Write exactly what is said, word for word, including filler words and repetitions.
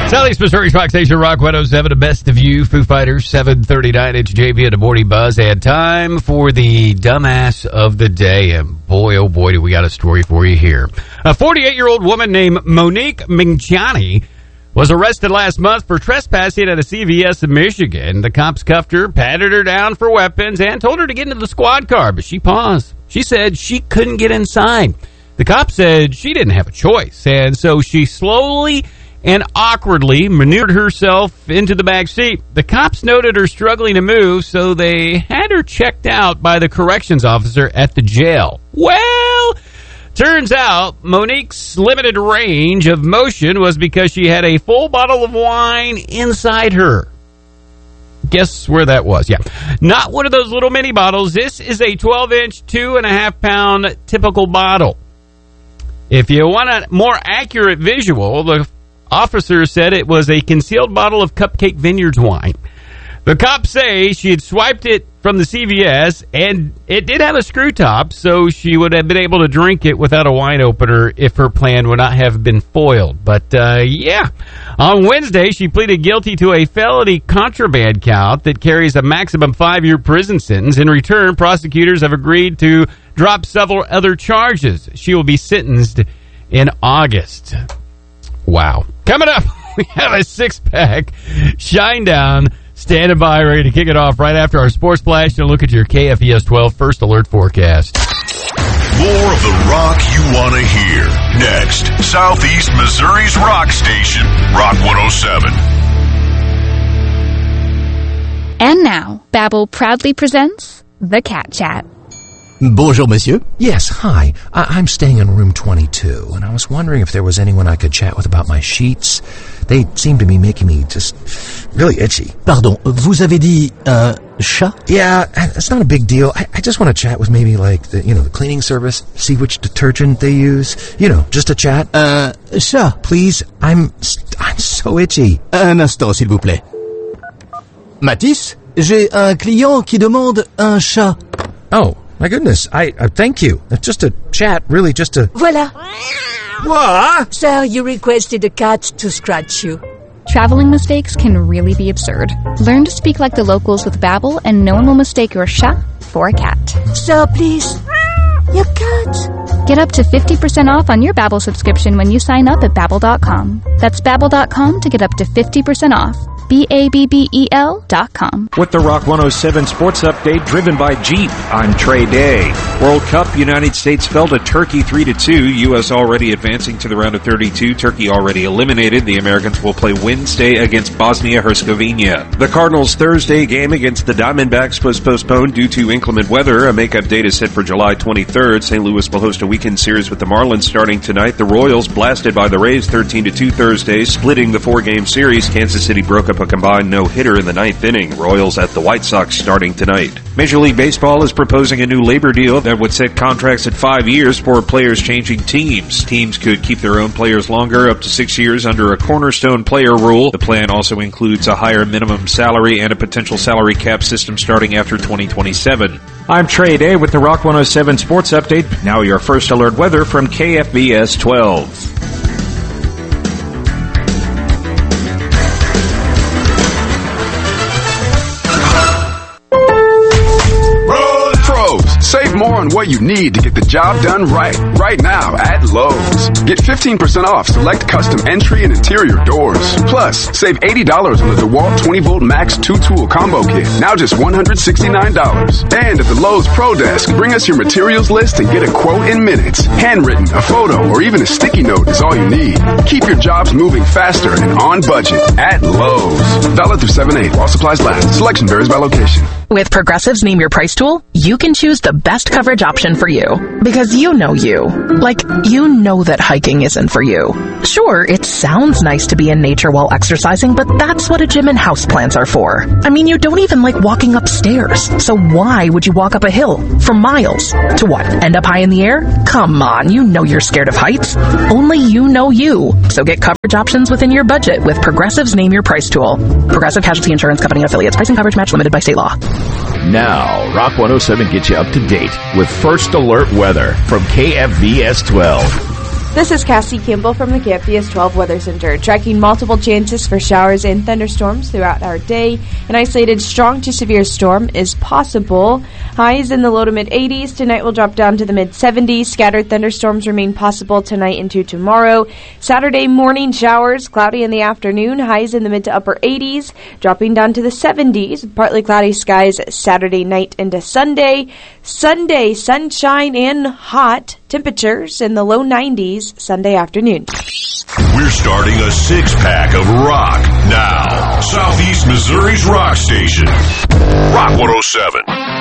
Southeast Missouri's Rock Station, Rock one oh seven, the best of you, Foo Fighters, seven thirty-nine, it's J V and the Morning Buzz, and time for the dumbass of the day, and boy, oh boy, do we got a story for you here. A forty-eight-year-old woman named Monique Minchiani was arrested last month for trespassing at a C V S in Michigan. The cops cuffed her, patted her down for weapons, and told her to get into the squad car, but she paused. She said she couldn't get inside. The cop said she didn't have a choice, and so she slowly and awkwardly maneuvered herself into the back seat. The cops noted her struggling to move, so they had her checked out by the corrections officer at the jail. Well, turns out Monique's limited range of motion was because she had a full bottle of wine inside her. Guess where that was? Yeah. Not one of those little mini bottles. This is a twelve-inch, two and a half pound typical bottle. If you want a more accurate visual, the officer said it was a concealed bottle of Cupcake Vineyards wine. The cops say she had swiped it from the C V S, and it did have a screw top, so she would have been able to drink it without a wine opener if her plan would not have been foiled. But, uh, yeah. On Wednesday, she pleaded guilty to a felony contraband count that carries a maximum five-year prison sentence. In return, prosecutors have agreed to drop several other charges. She will be sentenced in August. Wow. Coming up, we have a six-pack Shinedown standing by, ready to kick it off right after our Sports Flash and a look at your K F V S twelve First Alert forecast. More of the rock you want to hear. Next, Southeast Missouri's rock station, Rock one oh seven. And now, Babbel proudly presents The Cat Chat. Bonjour, monsieur. Yes, hi. I- I'm staying in room twenty-two, and I was wondering if there was anyone I could chat with about my sheets. They seem to be making me just really itchy. Pardon, vous avez dit, uh, chat? Yeah, it's not a big deal. I, I just want to chat with maybe, like, the, you know, the cleaning service, see which detergent they use. You know, just a chat. Uh, chat. Please, I'm, I'm so itchy. Un instant, s'il vous plaît. Mathis, j'ai un client qui demande un chat. Oh. My goodness, I uh, thank you. It's just a chat, really just a... Voila. What? Sir, you requested a cat to scratch you. Traveling mistakes can really be absurd. Learn to speak like the locals with Babbel, and no one will mistake your chat for a cat. Sir, please. Your cat. Get up to fifty percent off on your Babbel subscription when you sign up at Babbel dot com. That's Babbel dot com to get up to fifty percent off. B A B B E L dot com. With the Rock one oh seven Sports Update driven by Jeep, I'm Trey Day. World Cup, United States fell to Turkey three to two. U S already advancing to the round of thirty-two. Turkey already eliminated. The Americans will play Wednesday against Bosnia-Herzegovina. The Cardinals' Thursday game against the Diamondbacks was postponed due to inclement weather. A makeup date is set for July twenty-third. Saint Louis will host a weekend series with the Marlins starting tonight. The Royals blasted by the Rays thirteen to two Thursday, splitting the four-game series. Kansas City broke up a combined no-hitter in the ninth inning. Royals at the White Sox starting tonight. Major League Baseball is proposing a new labor deal that would set contracts at five years for players changing teams. Teams could keep their own players longer, up to six years under a cornerstone player rule. The plan also includes a higher minimum salary and a potential salary cap system starting after twenty twenty-seven. I'm Trey Day with the Rock one oh seven Sports Update. Now your First Alert weather from K F V S twelve. Save more on what you need to get the job done right, right now at Lowe's. Get fifteen percent off select custom entry and interior doors. Plus, save eighty dollars on the DeWalt twenty volt Max two tool combo kit, now just one hundred sixty-nine dollars. And at the Lowe's Pro Desk, bring us your materials list and get a quote in minutes. Handwritten, a photo, or even a sticky note is all you need. Keep your jobs moving faster and on budget at Lowe's. Valid through seven eight while supplies last. Selection varies by location. With Progressive's Name Your Price tool, you can choose the best coverage option for you. Because you know you. Like, you know that hiking isn't for you. Sure, it sounds nice to be in nature while exercising, but that's what a gym and houseplants are for. I mean, you don't even like walking upstairs. So why would you walk up a hill for miles? To what, end up high in the air? Come on, you know you're scared of heights. Only you know you. So get coverage options within your budget with Progressive's Name Your Price tool. Progressive Casualty Insurance Company affiliates. Pricing coverage match limited by state law. Now, Rock one oh seven gets you up to date with First Alert weather from K F V S twelve. This is Cassie Campbell from the Campus twelve Weather Center, tracking multiple chances for showers and thunderstorms throughout our day. An isolated strong to severe storm is possible. Highs in the low to mid eighties. Tonight will drop down to the mid seventies. Scattered thunderstorms remain possible tonight into tomorrow. Saturday morning showers, cloudy in the afternoon. Highs in the mid to upper eighties, dropping down to the seventies. Partly cloudy skies Saturday night into Sunday. Sunday, sunshine and hot. Temperatures in the low nineties Sunday afternoon. We're starting a six-pack of rock now. Southeast Missouri's rock station. Rock one oh seven.